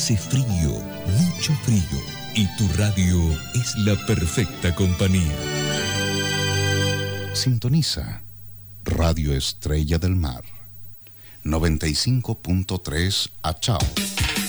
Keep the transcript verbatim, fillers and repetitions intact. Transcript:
Hace frío, mucho frío, y tu radio es la perfecta compañía. Sintoniza Radio Estrella del Mar noventa y cinco punto tres Achao.